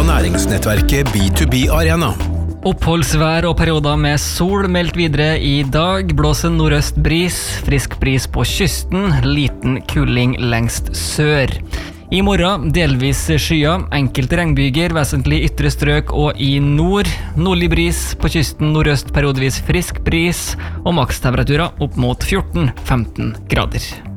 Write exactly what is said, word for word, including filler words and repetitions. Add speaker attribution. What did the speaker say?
Speaker 1: næringsnettverket B to B Arena.
Speaker 2: Oppholdsvær og perioder med sol meldt videre i dag. Blåser nordøst bris, frisk bris på kysten, liten kuling lengst sør. I morgen delvis skyer, enkelte regnbyger, vesentlig ytre strøk og i nord. Nordlig bris på kysten, nordøst periodevis frisk bris og makstemperaturer opp mot fjorten til femten grader.